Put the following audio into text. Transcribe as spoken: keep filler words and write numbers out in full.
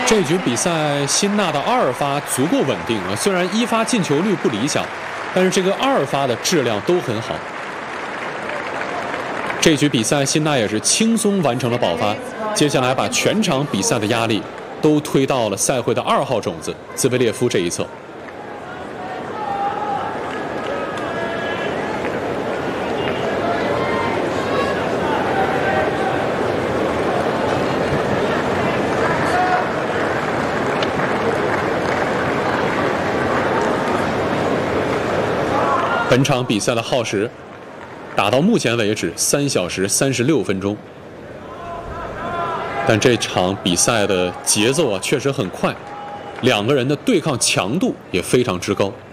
这局比赛，辛纳的二发足够稳定啊，虽然一发进球率不理想，但是这个二发的质量都很好。这局比赛，辛纳也是轻松完成了保发，接下来把全场比赛的压力都推到了赛会的二号种子兹维列夫这一侧。本场比赛的耗时打到目前为止三小时三十六分钟，但这场比赛的节奏啊确实很快，两个人的对抗强度也非常之高。